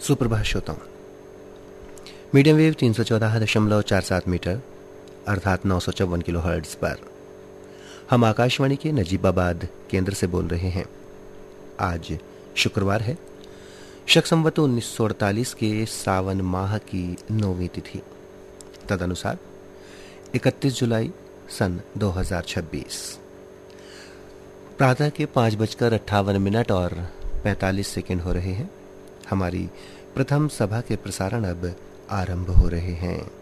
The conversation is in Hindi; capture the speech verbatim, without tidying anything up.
सुप्रभात श्रोताओं। मीडियम वेव तीन सौ चौदह दशमलव चार सात मीटर अर्थात नौ सौ चौवन किलो हर्ट्ज पर हम आकाशवाणी के नजीबाबाद केंद्र से बोल रहे हैं। आज शुक्रवार है, शक संवत उन्नीस सौ अड़तालीस के सावन माह की नौवीं तिथि, तदनुसार इकतीस जुलाई सन दो हजार छब्बीस। प्रातः के पाँच बजकर अट्ठावन मिनट और पैंतालीस सेकेंड हो रहे हैं। हमारी प्रथम सभा के प्रसारण अब आरंभ हो रहे हैं।